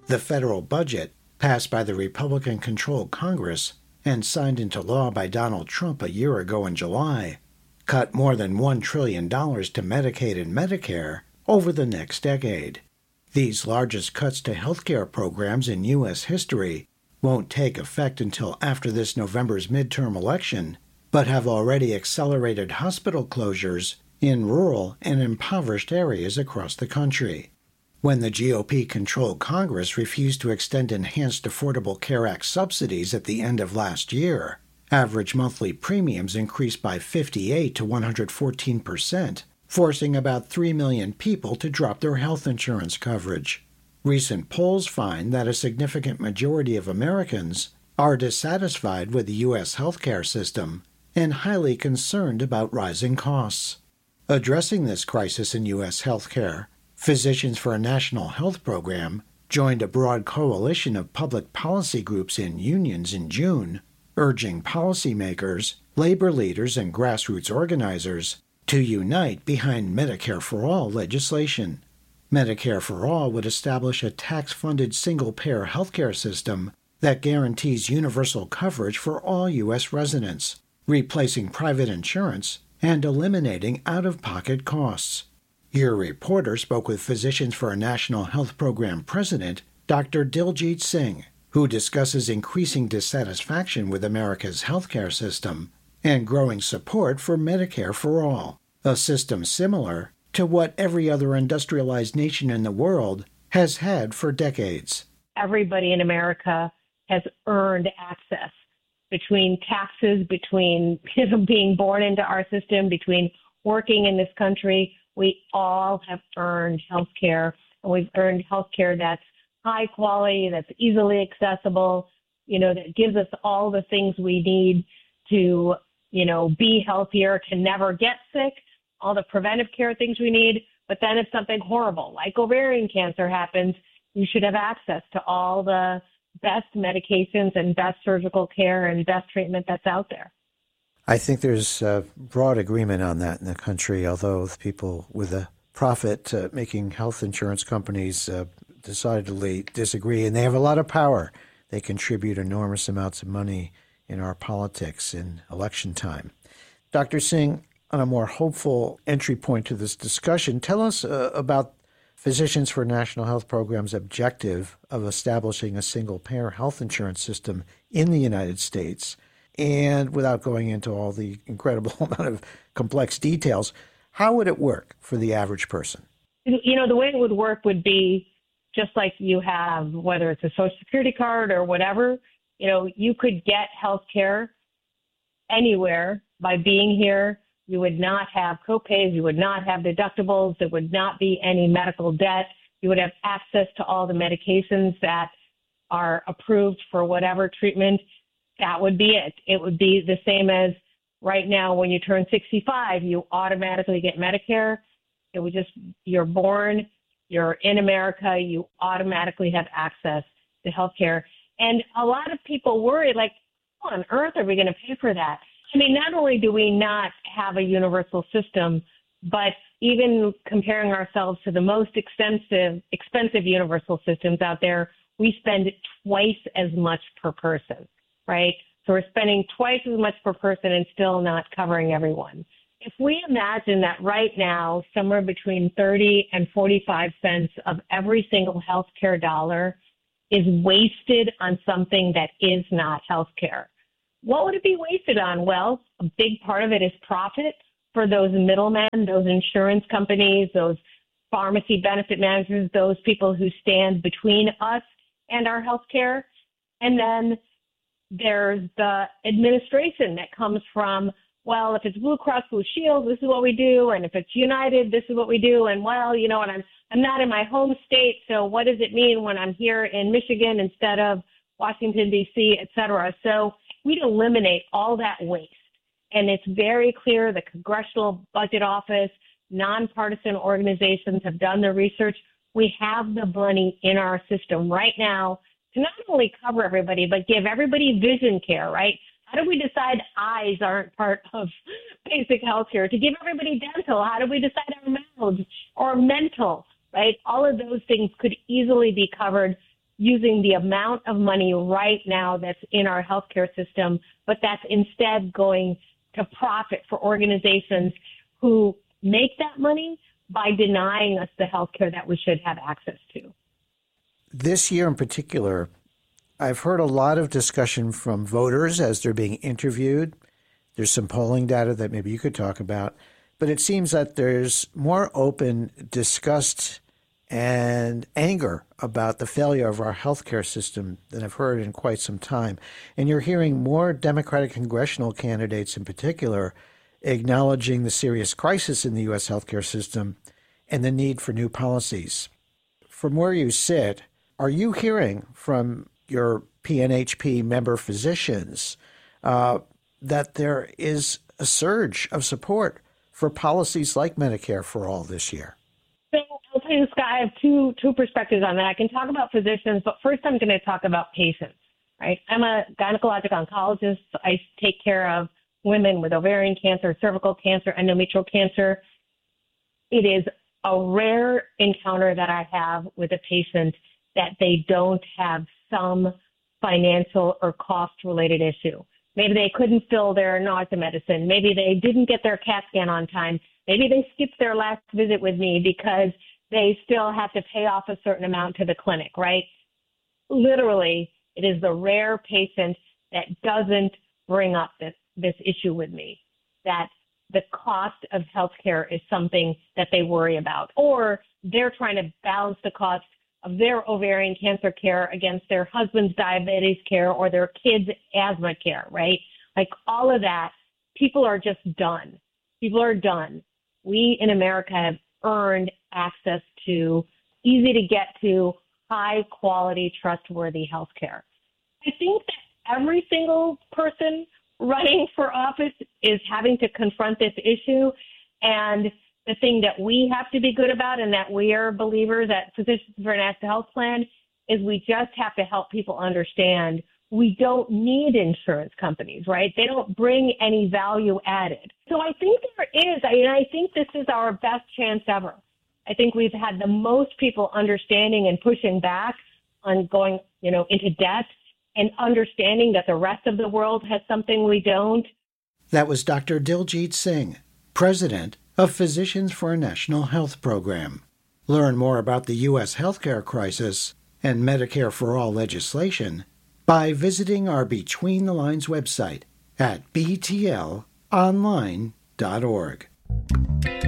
The federal budget, passed by the Republican-controlled Congress and signed into law by Donald Trump a year ago in July, cut more than $1 trillion to Medicaid and Medicare over the next decade. These largest cuts to healthcare programs in U.S. history won't take effect until after this November's midterm election, but have already accelerated hospital closures in rural and impoverished areas across the country. When the GOP-controlled Congress refused to extend enhanced Affordable Care Act subsidies at the end of last year, average monthly premiums increased by 58 to 114%, forcing about 3 million people to drop their health insurance coverage. Recent polls find that a significant majority of Americans are dissatisfied with the U.S. healthcare system and highly concerned about rising costs. Addressing this crisis in U.S. healthcare, Physicians for a National Health Program joined a broad coalition of public policy groups and unions in June, urging policymakers, labor leaders, and grassroots organizers to unite behind Medicare for All legislation. Medicare for All would establish a tax-funded single-payer healthcare system that guarantees universal coverage for all U.S. residents, replacing private insurance and eliminating out-of-pocket costs. Your reporter spoke with Physicians for a National Health Program President, Dr. Diljit Singh, who discusses increasing dissatisfaction with America's healthcare system and growing support for Medicare for All, a system similar to what every other industrialized nation in the world has had for decades. Everybody in America has earned access between taxes, between being born into our system, between working in this country. We all have earned health care, and we've earned health care that's high quality, that's easily accessible, that gives us all the things we need to, be healthier, to never get sick, all the preventive care things we need. But then if something horrible like ovarian cancer happens, you should have access to all the best medications and best surgical care and best treatment that's out there. I think there's broad agreement on that in the country, although people with a profit making health insurance companies decidedly disagree, and they have a lot of power. They contribute enormous amounts of money in our politics in election time. Dr. Singh, on a more hopeful entry point to this discussion, tell us about Physicians for National Health Program's objective of establishing a single-payer health insurance system in the United States. And without going into all the incredible amount of complex details, how would it work for the average person? The way it would work would be just like you have, whether it's a Social Security card or whatever, you could get health care anywhere by being here. You would not have copays. You would not have deductibles. There would not be any medical debt. You would have access to all the medications that are approved for whatever treatment. That would be it. It would be the same as right now when you turn 65, you automatically get Medicare. It would you're born, you're in America, you automatically have access to health care. And a lot of people worry, how on earth are we going to pay for that? Not only do we not have a universal system, but even comparing ourselves to the most expensive universal systems out there, we spend twice as much per person. Right? So we're spending twice as much per person and still not covering everyone. If we imagine that right now, somewhere between 30 and 45 cents of every single healthcare dollar is wasted on something that is not healthcare, what would it be wasted on? Well, a big part of it is profit for those middlemen, those insurance companies, those pharmacy benefit managers, those people who stand between us and our healthcare. And then there's the administration that comes from, well, if it's Blue Cross Blue Shield, this is what we do. And if it's United, this is what we do. And and I'm not in my home state. So what does it mean when I'm here in Michigan instead of Washington, D.C., et cetera? So we'd eliminate all that waste. And it's very clear the Congressional Budget Office, nonpartisan organizations have done the research. We have the money in our system right now to not only cover everybody, but give everybody vision care, right? How do we decide eyes aren't part of basic health care? To give everybody dental, how do we decide our mouths or mental, right? All of those things could easily be covered using the amount of money right now that's in our healthcare system, but that's instead going to profit for organizations who make that money by denying us the healthcare that we should have access to. This year in particular, I've heard a lot of discussion from voters as they're being interviewed. There's some polling data that maybe you could talk about, but it seems that there's more open disgust and anger about the failure of our healthcare system than I've heard in quite some time. And you're hearing more Democratic congressional candidates in particular acknowledging the serious crisis in the U.S. healthcare system and the need for new policies. From where you sit, are you hearing from your PNHP member physicians that there is a surge of support for policies like Medicare for All this year? So I'll tell you, Scott, I have two perspectives on that. I can talk about physicians, but first I'm going to talk about patients, right? I'm a gynecologic oncologist. I take care of women with ovarian cancer, cervical cancer, endometrial cancer. It is a rare encounter that I have with a patient that they don't have some financial or cost-related issue. Maybe they couldn't fill their nausea medicine. Maybe they didn't get their CAT scan on time. Maybe they skipped their last visit with me because they still have to pay off a certain amount to the clinic, right? Literally, it is the rare patient that doesn't bring up this issue with me, that the cost of healthcare is something that they worry about, or they're trying to balance the cost of their ovarian cancer care against their husband's diabetes care or their kids' asthma care, right? Like all of that, people are just done. People are done. We in America have earned access to easy to get to, high quality, trustworthy healthcare. I think that every single person running for office is having to confront this issue. And the thing that we have to be good about, and that we are believers at Physicians for a National Health Plan, is we just have to help people understand we don't need insurance companies, right? They don't bring any value added. So I think there is, I think this is our best chance ever. I think we've had the most people understanding and pushing back on going, into debt and understanding that the rest of the world has something we don't. That was Dr. Diljit Singh, president of Physicians for a National Health Program. Learn more about the U.S. healthcare crisis and Medicare for All legislation by visiting our Between the Lines website at btlonline.org.